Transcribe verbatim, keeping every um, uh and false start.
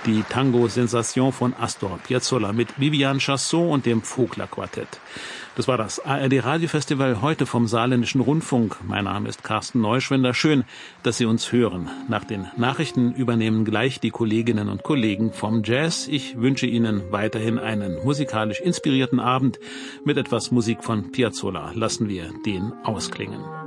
die Tango-Sensation von Astor Piazzolla mit Viviane Chasson und dem Vogler-Quartett. Das war das A R D-Radiofestival heute vom Saarländischen Rundfunk. Mein Name ist Carsten Neuschwender. Schön, dass Sie uns hören. Nach den Nachrichten übernehmen gleich die Kolleginnen und Kollegen vom Jazz. Ich wünsche Ihnen weiterhin einen musikalisch inspirierten Abend mit etwas Musik von Piazzolla. Lassen wir den ausklingen.